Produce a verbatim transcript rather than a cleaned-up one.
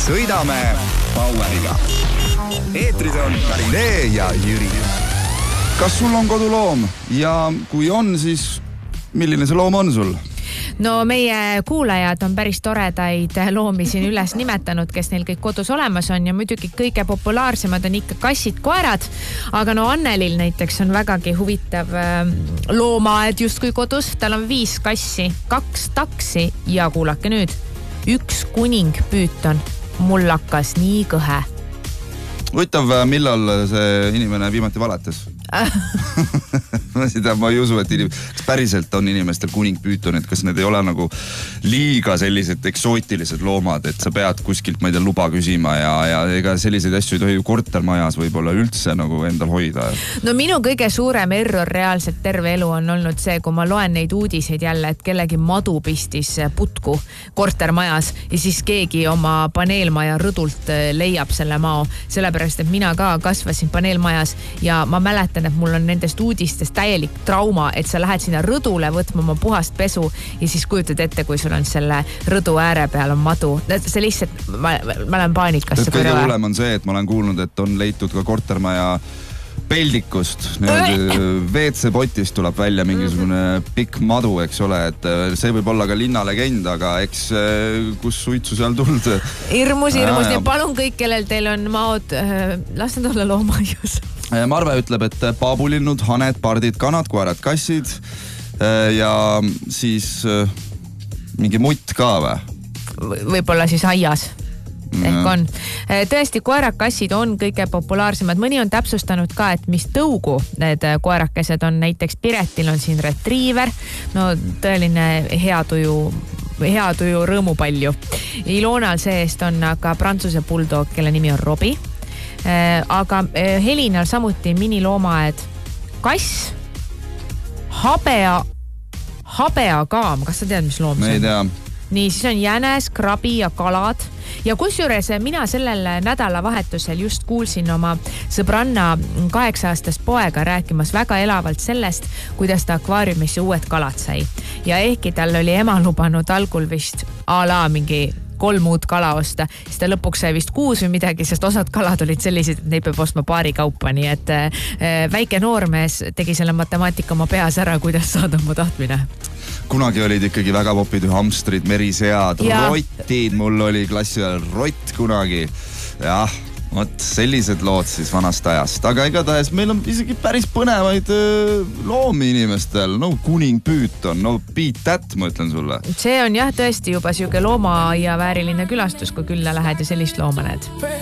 sõidame Poweriga. Eetris on Karinee ja Jüri. Kas sul on koduloom ja kui on, siis milline see loom on sul? No meie kuulajad on päris toredaid loomi siin üles nimetanud, kes neil kõik kodus olemas on ja muidugi kõige populaarsemad on ikka kassid, koerad. Aga no Annelil näiteks on vägagi huvitav loomaaed justkui kodus. Tal on viis kassi, kaks taksi ja kuulake nüüd, üks kuning püüton, mul hakkas nii kõhe. Huvitav, millal see inimene viimati valetas? Seda ma ei usu, et inimesed, kas päriselt on inimestel kuningpüütonid, kas need ei ole nagu liiga sellised eksootilised loomad, et sa pead kuskilt, ma ei tea, luba küsima ja, ja ega selliseid asju ei tohi ju kortermajas võib-olla üldse nagu endal hoida. No minu kõige suurem error reaalselt terve elu on olnud see, kui ma loen neid uudiseid jälle, et kellegi madu pistis putku kortermajas ja siis keegi oma paneelmaja rõdult leiab selle mao, sellepärast, et mina ka kasvasin paneelmajas ja ma mäletan, et mul on nendest uudistest täielik trauma, et sa lähed sinna rõdule võtma oma puhast pesu ja siis kujutad ette, kui sul on selle rõdu ääre peal on madu. See lihtsalt, ma, ma olen paanikas. Kõige hullem on see, et ma olen kuulnud, et on leitud ka kortermaja peldikust. V C potist tuleb välja mingisugune pikk madu, eks ole, et see võib olla ka linnalegend, aga eks kus suitsu seal tuld. Irmus, irmus. Ja palun kõik, kellel teil on maod, las nad olla loomaius. Marve ütleb, et paabulinnud, haned, pardid, kanad, koerad, kassid ja siis mingi mutt ka või? Võib-olla siis aias. Ehk on. Tõesti, koerakassid on kõige populaarsemad. Mõni on täpsustanud ka, et mis tõugu need koerakesed on. Näiteks Piretil on siin retriiver. No tõeline hea tuju, hea tuju rõõmupalju. Ilonal seest on aga prantsuse bulldog, kelle nimi on Robi. Aga Helinal samuti miniloomaaed kass, habea, habeakaam. Kas sa tead, mis loom see on? Ei tea. Nii, siis on jänes, krabi ja kalad. Ja kusjuures mina sellel nädalavahetusel just kuulsin oma sõbranna kaheksa-aastast poega rääkimas väga elavalt sellest, kuidas ta akvaariumisse uued kalad sai. Ja ehkki tal oli ema lubanud algul vist a la mingi kolm uut kala osta, siis ta lõpuks sai vist kuus või midagi, sest osad kalad olid sellised, et neid peab ostma paari kaupa, nii et väike noormees tegi selle matemaatika oma peas ära, kuidas saada oma tahtmine. Kunagi olid ikkagi väga popid hamstrid, merisead, rottid, mul oli klassi ajal rott kunagi. Jah, vot sellised lood siis vanast ajast. Aga igatahes meil on isegi päris põnevaid loomi inimestel. No kuning püüton, no beat that, ma ütlen sulle. See on jah tõesti juba siuke looma ja vääriline külastus, kui külla lähed ja sellist looma näed.